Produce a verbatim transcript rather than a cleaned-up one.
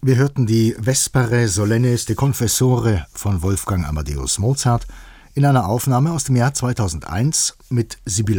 Wir hörten die Vespere Solennes de Confessore von Wolfgang Amadeus Mozart in einer Aufnahme aus dem Jahr zweitausendeins mit Sibylla